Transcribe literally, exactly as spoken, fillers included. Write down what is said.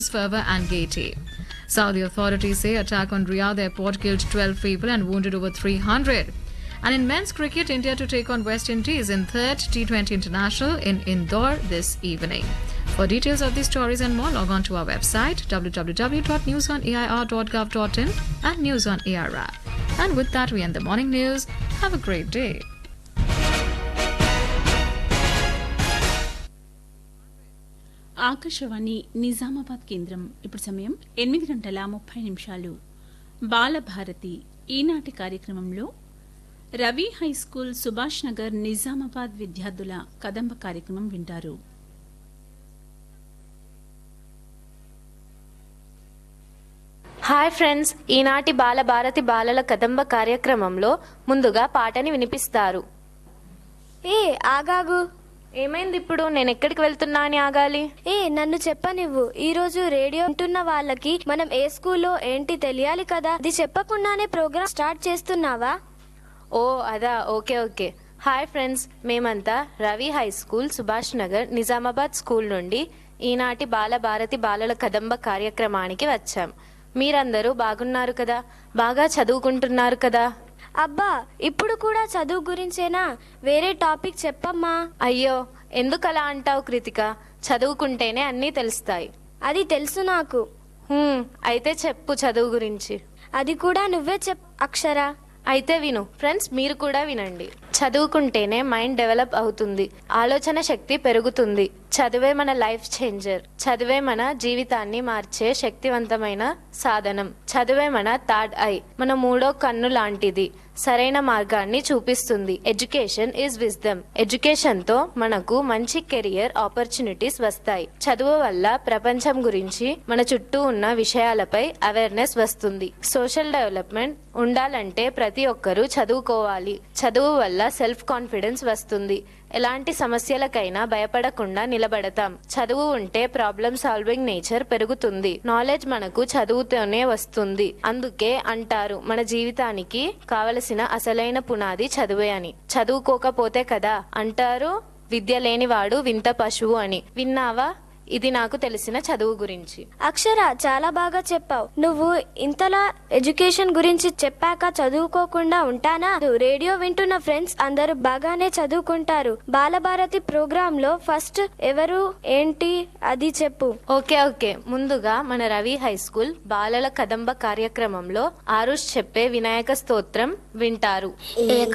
fervor and gaiety. Saudi authorities say attack on Riyadh airport killed twelve people and wounded over three hundred. And in men's cricket, India to take on West Indies in third T twenty International in Indore this evening. For details of these stories and more, log on to our website w w w dot news on a i r dot gov dot in and News on A R app. And with that, we end the morning news. Have a great day. Akashvani Nizamabad కేంద్రం ఇప్పుడు సమయం ఎనిమిది గంటల ముప్పై నిమిషాలు. బాలభారతి ఈనాటి కార్యక్రమంలో Ravi high school Subhash Nagar Nizamabad విద్యార్థుల కదంబ కార్యక్రమం వింటారు. హాయ్ ఫ్రెండ్స్, ఈనాటి బాలభారతి బాలల కదంబ కార్యక్రమంలో ముందుగా పాటని వినిపిస్తారు. ఏ ఆగాగు, ఏమైంది ఇప్పుడు? నేను ఎక్కడికి వెళ్తున్నా అని ఆగాలి? ఏ నన్ను చెప్పనివ్వు. ఈ రోజు రేడియో వింటున్న వాళ్ళకి మనం ఏ స్కూల్లో ఏంటి తెలియాలి కదా. అది చెప్పకుండానే ప్రోగ్రామ్ స్టార్ట్ చేస్తున్నావా? ఓ అదా, ఓకే ఓకే. హాయ్ ఫ్రెండ్స్, మేమంతా Ravi high school Subhash Nagar Nizamabad school నుండి ఈనాటి బాలభారతి బాలల కదంబ కార్యక్రమానికి వచ్చాం. మీరందరూ బాగున్నారు కదా? బాగా చదువుకుంటున్నారు కదా? అబ్బా, ఇప్పుడు కూడా చదువు గురించేనా? వేరే టాపిక్ చెప్పమ్మా. అయ్యో, ఎందుకు అలా అంటావు కృతిక? చదువుకుంటేనే అన్నీ తెలుస్తాయి. అది తెలుసు నాకు. హ్మ్, అయితే చెప్పు చదువు గురించి. అది కూడా నువ్వే చెప్ అక్షరా. అయితే విను ఫ్రెండ్స్, మీరు కూడా వినండి. చదువుకుంటేనే మైండ్ డెవలప్ అవుతుంది, ఆలోచన శక్తి పెరుగుతుంది. చదువే మన లైఫ్ చేంజర్. చదువే మన జీవితాన్ని మార్చే శక్తివంతమైన సాధనం. చదువే మన థర్డ్ ఐ, మన మూడో కన్ను లాంటిది. సరైన మార్గాన్ని చూపిస్తుంది. Education is wisdom. ఎడ్యుకేషన్ తో మనకు మంచి కెరియర్ ఆపర్చునిటీస్ వస్తాయి. చదువు వల్ల ప్రపంచం గురించి, మన చుట్టూ ఉన్న విషయాలపై అవేర్నెస్ వస్తుంది. సోషల్ డెవలప్మెంట్ ఉండాలంటే ప్రతి ఒక్కరూ చదువుకోవాలి. చదువు వల్ల సెల్ఫ్ కాన్ఫిడెన్స్ వస్తుంది. ఎలాంటి సమస్యలకైనా భయపడకుండా నిలబడతాం. చదువు ఉంటే ప్రాబ్లమ్ సాల్వింగ్ నేచర్ పెరుగుతుంది. నాలెడ్జ్ మనకు చదువుతోనే వస్తుంది. అందుకే అంటారు, మన జీవితానికి కావలసిన అసలైన పునాది చదువే అని. చదువుకోకపోతే కదా అంటారు, విద్య లేనివాడు వింత పశువు అని. విన్నావా? ఇది నాకు తెలిసిన చదువు గురించి. అక్షర, చాలా బాగా చెప్పావు. నువ్వు ఇంతలా ఎడ్యుకేషన్ గురించి చెప్పాక చదువుకోకుండా ఉంటానా? రేడియో వింటున్న ఫ్రెండ్స్ అందరూ బాగానే చదువుకుంటారు. బాలభారతి ప్రోగ్రామ్ లో ఫస్ట్ ఎవరు ఏంటి అది చెప్పు. Okay okay. ముందుగా మన రవి హై స్కూల్ బాలల కదంబ కార్యక్రమంలో ఆరుష్ చెప్పే వినాయక స్తోత్రం వింటారు.